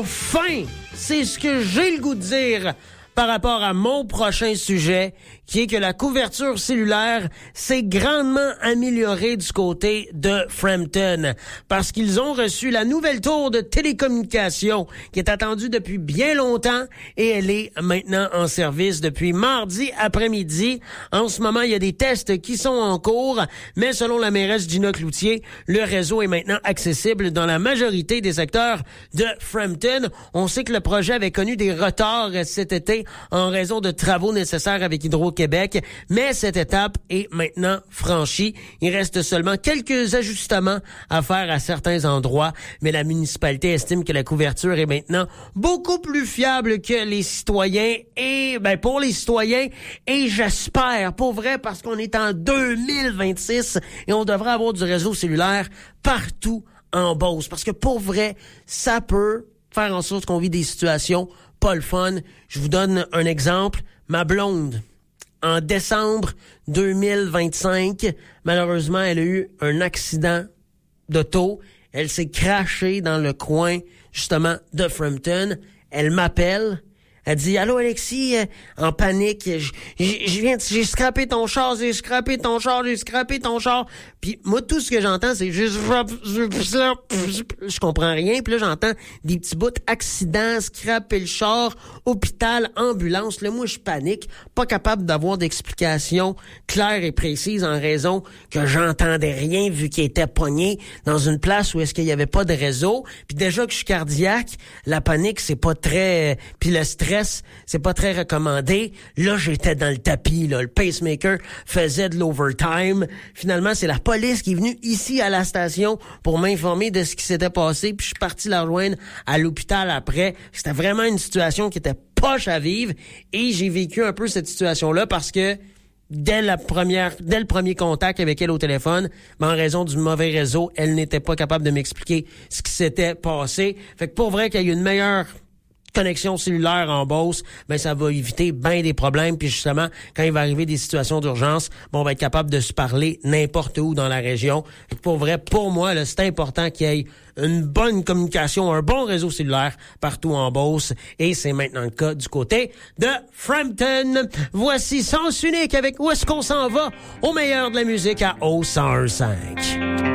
enfin, c'est ce que j'ai le goût de dire par rapport à mon prochain sujet, qui est que la couverture cellulaire s'est grandement améliorée du côté de Frampton, parce qu'ils ont reçu la nouvelle tour de télécommunication qui est attendue depuis bien longtemps et elle est maintenant en service depuis mardi après-midi. En ce moment, il y a des tests qui sont en cours, mais selon la mairesse Gina Cloutier, le réseau est maintenant accessible dans la majorité des secteurs de Frampton. On sait que le projet avait connu des retards cet été en raison de travaux nécessaires avec Hydro-Québec, mais cette étape est maintenant franchie. Il reste seulement quelques ajustements à faire à certains endroits, mais la municipalité estime que la couverture est maintenant beaucoup plus fiable que les citoyens et pour les citoyens, et j'espère pour vrai, parce qu'on est en 2026 et on devrait avoir du réseau cellulaire partout en Beauce, parce que pour vrai, ça peut faire en sorte qu'on vit des situations pas le fun. Je vous donne un exemple. Ma blonde, en décembre 2025, malheureusement, elle a eu un accident d'auto. Elle s'est crashée dans le coin, justement, de Frampton. Elle m'appelle. Elle dit, allô Alexis, en panique, j'ai scrappé ton char. Puis moi, tout ce que j'entends, c'est juste, je comprends rien. Puis là, j'entends des petits bouts, accident, scraper le char, hôpital, ambulance. Là, moi, je panique, pas capable d'avoir d'explication claire et précise en raison que j'entendais rien vu qu'il était pogné dans une place où est-ce qu'il y avait pas de réseau. Puis déjà que je suis cardiaque, la panique, c'est pas très, puis le stress, c'est pas très recommandé. Là, j'étais dans le tapis, là. Le pacemaker faisait de l'overtime. Finalement, c'est la police qui est venue ici à la station pour m'informer de ce qui s'était passé, puis je suis parti la rejoindre à l'hôpital après. C'était vraiment une situation qui était poche à vivre et j'ai vécu un peu cette situation-là parce que dès le premier contact avec elle au téléphone, en raison du mauvais réseau, elle n'était pas capable de m'expliquer ce qui s'était passé. Fait que pour vrai qu'il y ait une meilleure connexion cellulaire en Beauce, ça va éviter bien des problèmes. Puis justement, quand il va arriver des situations d'urgence, on va être capable de se parler n'importe où dans la région. Pour vrai, pour moi, là, c'est important qu'il y ait une bonne communication, un bon réseau cellulaire partout en Beauce. Et c'est maintenant le cas du côté de Frampton. Voici Sens Unique avec Où est-ce qu'on s'en va? Au meilleur de la musique à O101.5.